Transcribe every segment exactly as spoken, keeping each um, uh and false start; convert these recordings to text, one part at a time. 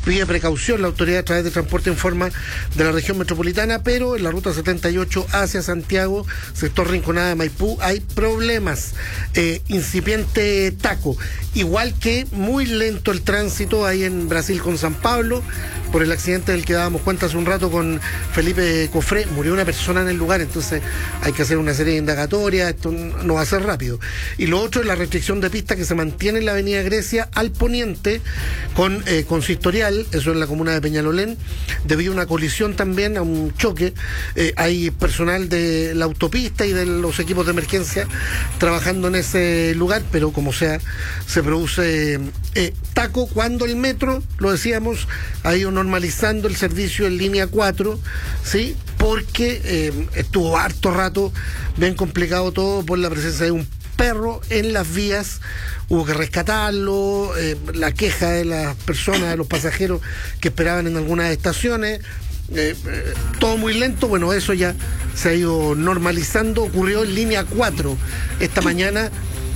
pide precaución. La autoridad a través de transporte informa de la región metropolitana, pero en la ruta setenta y ocho hacia Santiago, sector Rinconada de Maipú, hay problemas. Eh, incipiente taco. Igual que muy lento el tránsito ahí en Brasil con San Pablo, por el accidente del que dábamos cuenta hace un rato con Felipe Cofré. Murió una persona en el lugar, entonces hay que hacer una serie de indagatorias, esto no va a ser rápido. Y lo otro es la restricción de pista que se mantiene en la avenida Grecia al poniente con eh, consistorial, eso en la comuna de Peñalolén, debido a una colisión también, a un choque. Eh, hay personal de la autopista y de los equipos de emergencia trabajando en ese lugar, pero como sea, se produce eh, taco cuando el metro, lo decíamos, ha ido normalizando el servicio en línea cuatro, ¿sí? Porque eh, estuvo harto rato bien complicado todo por la presencia de un perro en las vías. Hubo que rescatarlo, eh, la queja de las personas, de los pasajeros que esperaban en algunas estaciones. Eh, eh, todo muy lento. Bueno, eso ya se ha ido normalizando. Ocurrió en línea cuatro esta mañana,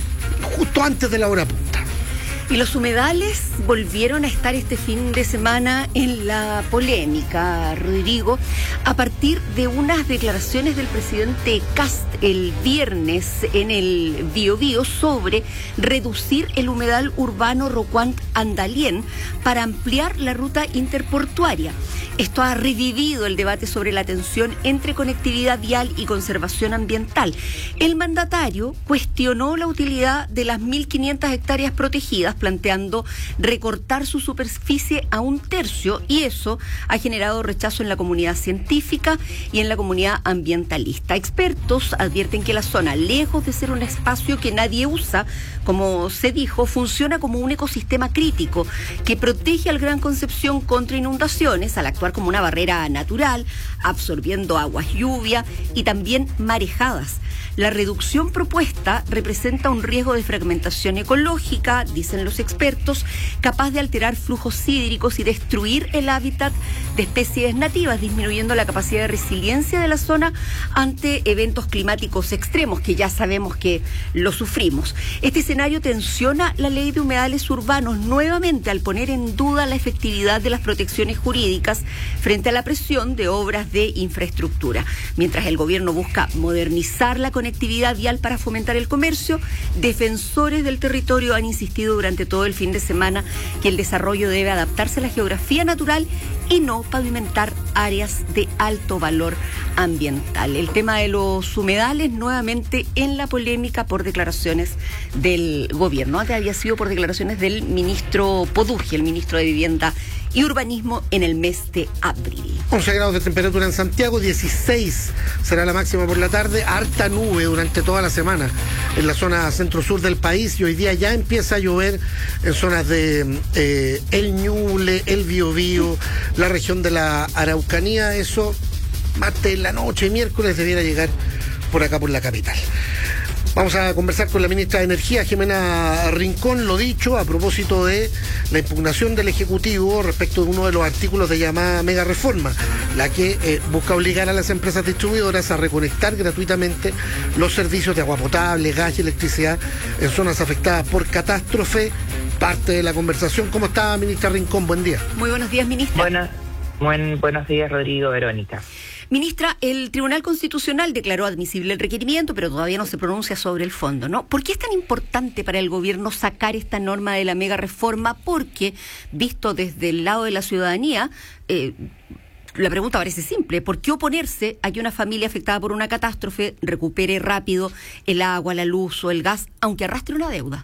justo antes de la hora punta. Y los humedales volvieron a estar este fin de semana en la polémica, Rodrigo, a partir de unas declaraciones del presidente Kast el viernes en el Biobío sobre reducir el humedal urbano Rocuant-Andalién para ampliar la ruta interportuaria. Esto ha revivido el debate sobre la tensión entre conectividad vial y conservación ambiental. El mandatario cuestionó la utilidad de las mil quinientas hectáreas protegidas, planteando recortar su superficie a un tercio, y eso ha generado rechazo en la comunidad científica y en la comunidad ambientalista. Expertos advierten que la zona, lejos de ser un espacio que nadie usa, como se dijo, funciona como un ecosistema crítico que protege al Gran Concepción contra inundaciones al actuar como una barrera natural, absorbiendo aguas lluvia y también marejadas. La reducción propuesta representa un riesgo de fragmentación ecológica, dicen los expertos, capaz de alterar flujos hídricos y destruir el hábitat de especies nativas, disminuyendo la capacidad de resiliencia de la zona ante eventos climáticos extremos, que ya sabemos que lo sufrimos. Este escenario tensiona la ley de humedales urbanos nuevamente al poner en duda la efectividad de las protecciones jurídicas frente a la presión de obras de infraestructura. Mientras el gobierno busca modernizar la conectividad vial para fomentar el comercio, defensores del territorio han insistido durante todo el fin de semana que el desarrollo debe adaptarse a la geografía natural y no pavimentar áreas de alto valor ambiental. El tema de los humedales nuevamente en la polémica por declaraciones del gobierno. Antes había sido por declaraciones del ministro Podurgi, el ministro de Vivienda y Urbanismo, en el mes de abril. once grados de temperatura en Santiago, dieciséis será la máxima por la tarde, harta nube durante toda la semana en la zona centro-sur del país, y hoy día ya empieza a llover en zonas de eh, El Ñuble, el Biobío, la región de la Araucanía. Eso martes en la noche y miércoles debiera llegar por acá, por la capital. Vamos a conversar con la ministra de Energía, Jimena Rincón, lo dicho, a propósito de la impugnación del Ejecutivo respecto de uno de los artículos de llamada mega reforma, la que eh, busca obligar a las empresas distribuidoras a reconectar gratuitamente los servicios de agua potable, gas y electricidad en zonas afectadas por catástrofe. Parte de la conversación. ¿Cómo está, ministra Rincón? Buen día. Muy buenos días, ministra. Buenas, buen, buenos días, Rodrigo, Verónica. Ministra, el Tribunal Constitucional declaró admisible el requerimiento, pero todavía no se pronuncia sobre el fondo, ¿no? ¿Por qué es tan importante para el gobierno sacar esta norma de la mega reforma? Porque, visto desde el lado de la ciudadanía, eh, la pregunta parece simple. ¿Por qué oponerse a que una familia afectada por una catástrofe recupere rápido el agua, la luz o el gas, aunque arrastre una deuda?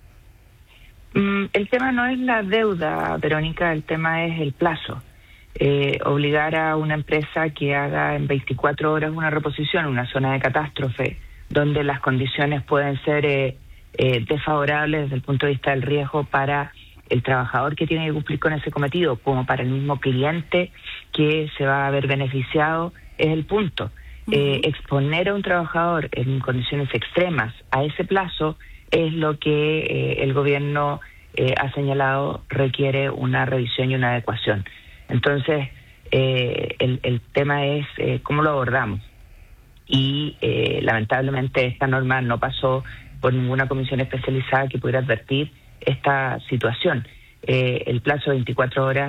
Mm, el tema no es la deuda, Verónica, el tema es el plazo. Eh, obligar a una empresa que haga en veinticuatro horas una reposición en una zona de catástrofe, donde las condiciones pueden ser eh, eh, desfavorables desde el punto de vista del riesgo para el trabajador que tiene que cumplir con ese cometido, como para el mismo cliente que se va a ver beneficiado, es el punto. Uh-huh. Eh, exponer a un trabajador en condiciones extremas a ese plazo es lo que eh, el gobierno eh, ha señalado requiere una revisión y una adecuación. Entonces, eh, el, el tema es eh, cómo lo abordamos. Y eh, lamentablemente esta norma no pasó por ninguna comisión especializada que pudiera advertir esta situación. Eh, el plazo de veinticuatro horas